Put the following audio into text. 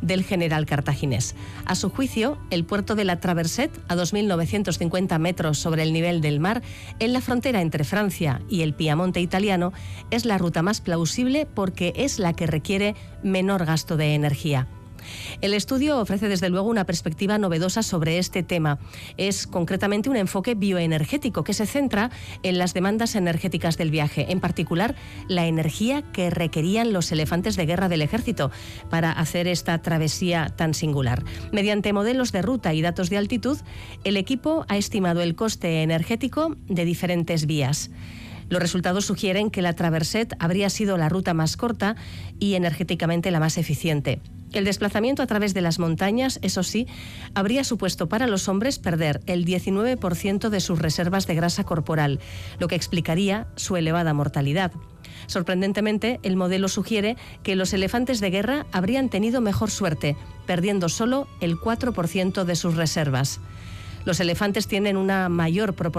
del general cartaginés. A su juicio, el puerto de La Traverset, a 2.950 metros sobre el nivel del mar, en la frontera entre Francia y el Piamonte italiano, es la ruta más plausible porque es la que requiere menor gasto de energía. El estudio ofrece desde luego una perspectiva novedosa sobre este tema. Es concretamente un enfoque bioenergético que se centra en las demandas energéticas del viaje, en particular la energía que requerían los elefantes de guerra del ejército para hacer esta travesía tan singular. Mediante modelos de ruta y datos de altitud, el equipo ha estimado el coste energético de diferentes vías. Los resultados sugieren que la Traverset habría sido la ruta más corta y energéticamente la más eficiente. El desplazamiento a través de las montañas, eso sí, habría supuesto para los hombres perder el 19% de sus reservas de grasa corporal, lo que explicaría su elevada mortalidad. Sorprendentemente, el modelo sugiere que los elefantes de guerra habrían tenido mejor suerte, perdiendo solo el 4% de sus reservas. Los elefantes tienen una mayor proporción